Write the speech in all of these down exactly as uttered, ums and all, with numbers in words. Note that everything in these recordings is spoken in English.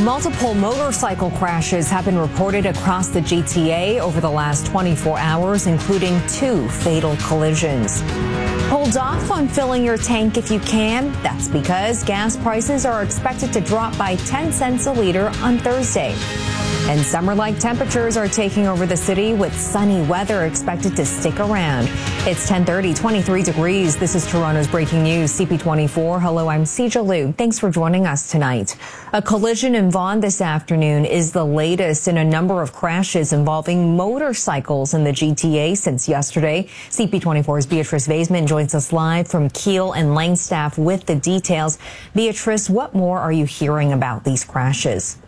Multiple motorcycle crashes have been reported across the G T A over the last twenty-four hours, including two fatal collisions. Hold off on filling your tank if you can. That's because gas prices are expected to drop by ten cents a liter on Thursday. And summer-like temperatures are taking over the city with sunny weather expected to stick around. It's ten thirty, twenty-three degrees. This is Toronto's breaking news, C P twenty-four. Hello, I'm Sija Liu. Thanks for joining us tonight. A collision in Vaughan this afternoon is the latest in a number of crashes involving motorcycles in the G T A since yesterday. C P twenty-four's Beatrice Vaisman joins us live from Keele and Langstaff with the details. Beatrice, what more are you hearing about these crashes?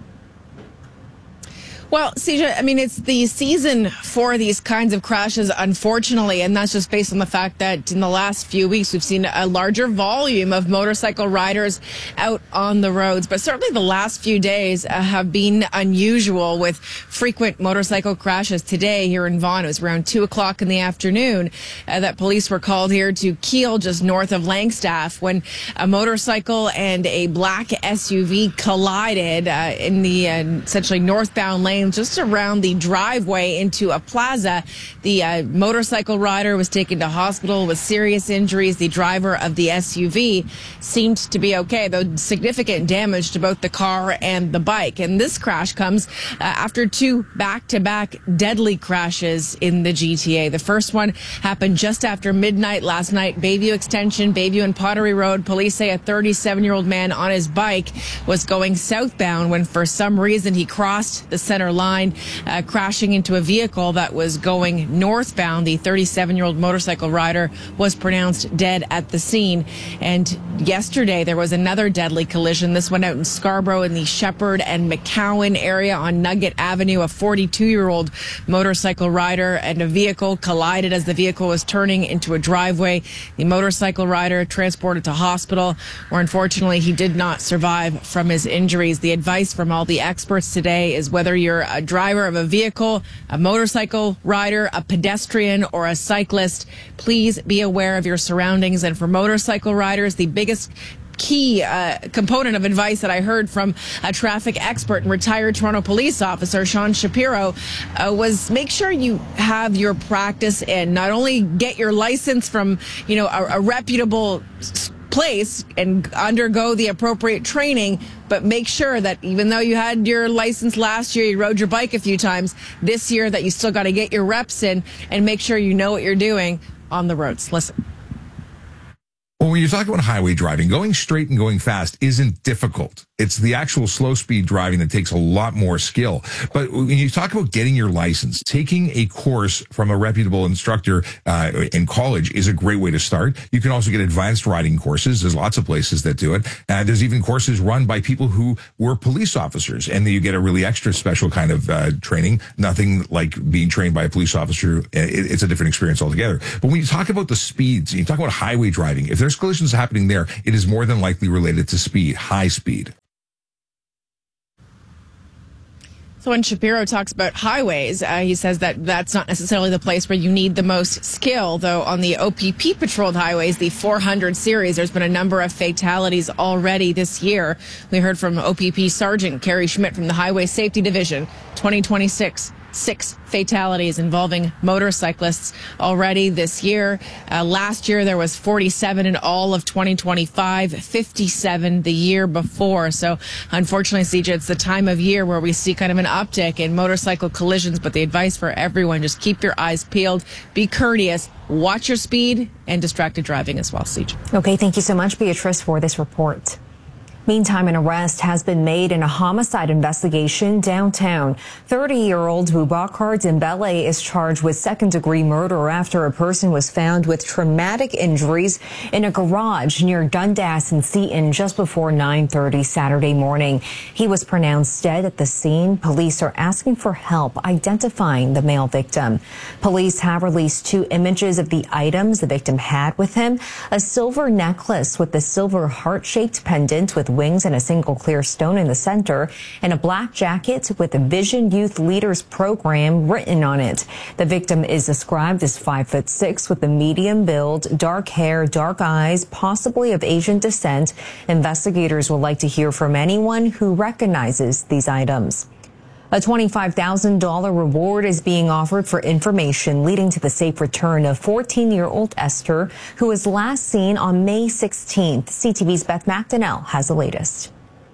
Well, Sija, I mean, it's the season for these kinds of crashes, unfortunately, and that's just based on the fact that in the last few weeks we've seen a larger volume of motorcycle riders out on the roads. But certainly the last few days uh, have been unusual with frequent motorcycle crashes. Today here in Vaughan, it was around two o'clock in the afternoon uh, that police were called here to Keele, just north of Langstaff, when a motorcycle and a black S U V collided uh, in the uh, essentially northbound lane just around the driveway into a plaza. The uh, motorcycle rider was taken to hospital with serious injuries. The driver of the S U V seemed to be okay, though significant damage to both the car and the bike. And this crash comes uh, after two back-to-back deadly crashes in the G T A. The first one happened just after midnight last night, Bayview Extension, Bayview and Pottery Road. Police say a thirty-seven-year-old man on his bike was going southbound when for some reason he crossed the center line, uh, crashing into a vehicle that was going northbound. The thirty-seven-year-old motorcycle rider was pronounced dead at the scene. And yesterday there was another deadly collision. This one out in Scarborough in the Shepherd and McCowan area on Nugget Avenue. A forty-two-year-old motorcycle rider and a vehicle collided as the vehicle was turning into a driveway. The motorcycle rider transported to hospital, where unfortunately he did not survive from his injuries. The advice from all the experts today is whether you're a driver of a vehicle, a motorcycle rider, a pedestrian, or a cyclist, please be aware of your surroundings. And for motorcycle riders, the biggest key uh, component of advice that I heard from a traffic expert and retired Toronto police officer, Sean Shapiro, uh, was make sure you have your practice in. Not only get your license from, you know, a, a reputable place and undergo the appropriate training, but make sure that even though you had your license last year, you rode your bike a few times, this year that you still got to get your reps in and make sure you know what you're doing on the roads. Listen. Well, when you talk about highway driving, going straight and going fast isn't difficult. It's the actual slow speed driving that takes a lot more skill. But when you talk about getting your license, taking a course from a reputable instructor uh, in college is a great way to start. You can also get advanced riding courses. There's lots of places that do it. Uh, there's even courses run by people who were police officers, and then you get a really extra special kind of uh, training. Nothing like being trained by a police officer. It, it's a different experience altogether. But when you talk about the speeds, you talk about highway driving, if there's collisions happening there, it is more than likely related to speed, high speed. So when Shapiro talks about highways, uh, he says that that's not necessarily the place where you need the most skill, though on the O P P patrolled highways, the four hundred series, there's been a number of fatalities already this year. We heard from O P P Sergeant Kerry Schmidt from the Highway Safety Division, twenty twenty-six. Six fatalities involving motorcyclists already this year. Uh, last year, there was forty-seven in all of twenty twenty-five, fifty-seven the year before. So unfortunately, Sija, it's the time of year where we see kind of an uptick in motorcycle collisions. But the advice for everyone, just keep your eyes peeled, be courteous, watch your speed, and distracted driving as well, Sija. Okay, thank you so much, Beatrice, for this report. Meantime, an arrest has been made in a homicide investigation downtown. thirty-year-old Boubacar Dembele is charged with second-degree murder after a person was found with traumatic injuries in a garage near Dundas and Seton just before nine thirty Saturday morning. He was pronounced dead at the scene. Police are asking for help identifying the male victim. Police have released two images of the items the victim had with him: a silver necklace with the silver heart-shaped pendant with wings and a single clear stone in the center, and a black jacket with a Vision Youth Leaders program written on it. The victim is described as five foot six with a medium build, dark hair, dark eyes, possibly of Asian descent. Investigators would like to hear from anyone who recognizes these items. A twenty-five thousand dollars reward is being offered for information leading to the safe return of fourteen-year-old Esther, who was last seen on May sixteenth. C T V's Beth McDonnell has the latest.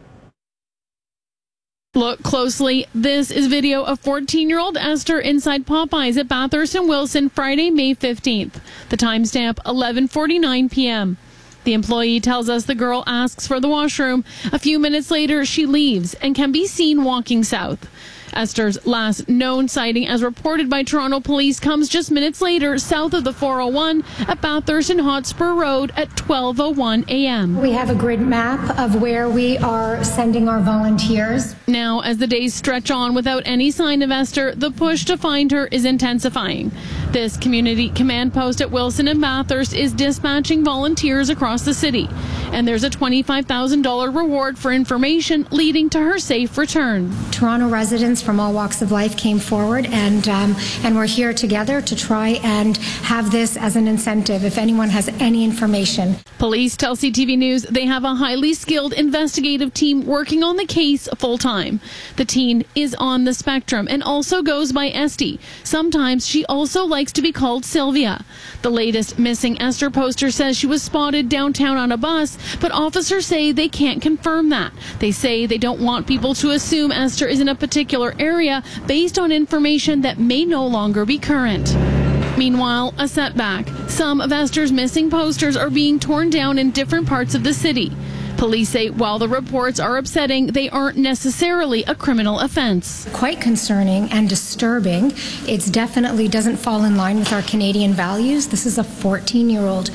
Look closely. This is video of fourteen-year-old Esther inside Popeyes at Bathurst and Wilson Friday, May fifteenth. The timestamp, eleven forty-nine p.m. The employee tells us the girl asks for the washroom. A few minutes later, she leaves and can be seen walking south. Esther's last known sighting, as reported by Toronto police, comes just minutes later south of the four oh one at Bathurst and Hotspur Road at twelve oh one a.m. We have a grid map of where we are sending our volunteers. Now, as the days stretch on without any sign of Esther, the push to find her is intensifying. This community command post at Wilson and Bathurst is dispatching volunteers across the city, and there's a twenty-five thousand dollars reward for information leading to her safe return. Toronto residents from all walks of life came forward, and um, and we're here together to try and have this as an incentive if anyone has any information. Police tell C T V News they have a highly skilled investigative team working on the case full time. The teen is on the spectrum and also goes by Esty. Sometimes she also likes to be called Sylvia. The latest missing Esther poster says she was spotted downtown on a bus, but officers say they can't confirm that. They say they don't want people to assume Esther is in a particular area based on information that may no longer be current. Meanwhile, a setback. Some of Esther's missing posters are being torn down in different parts of the city. Police say while the reports are upsetting, they aren't necessarily a criminal offense. Quite concerning and disturbing. It definitely doesn't fall in line with our Canadian values. This is a fourteen-year-old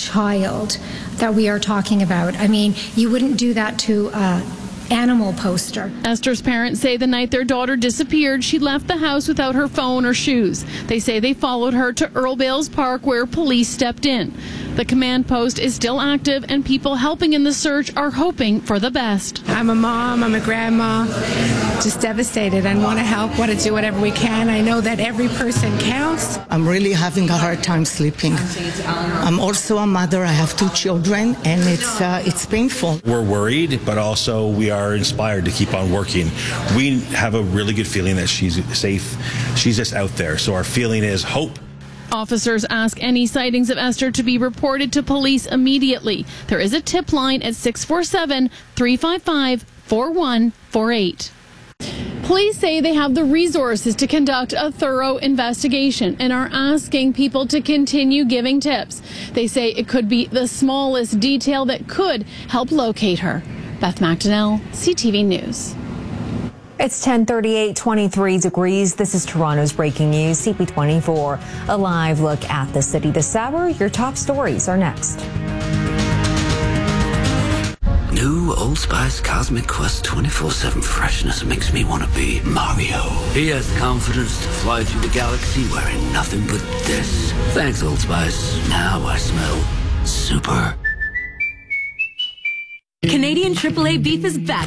child that we are talking about. I mean, you wouldn't do that to a animal poster. Esther's parents say the night their daughter disappeared, she left the house without her phone or shoes. They say they followed her to Earl Bales Park, where police stepped in. The command post is still active, and people helping in the search are hoping for the best. I'm a mom, I'm a grandma, just devastated and want to help, want to do whatever we can. I know that every person counts. I'm really having a hard time sleeping. I'm also a mother. I have two children, and it's uh, it's painful. We're worried, but also we are inspired to keep on working. We have a really good feeling that she's safe. She's just out there. So our feeling is hope. Officers ask any sightings of Esther to be reported to police immediately. There is a tip line at six four seven, three five five, four one four eight. Police say they have the resources to conduct a thorough investigation and are asking people to continue giving tips. They say it could be the smallest detail that could help locate her. Beth McDonnell, C T V News. It's ten thirty-eight, twenty-three degrees. This is Toronto's breaking news, C P twenty-four. A live look at the city this hour. Your top stories are next. New Old Spice Cosmic Quest twenty-four seven freshness makes me want to be Mario. He has the confidence to fly through the galaxy wearing nothing but this. Thanks, Old Spice. Now I smell super. Canadian triple A beef is back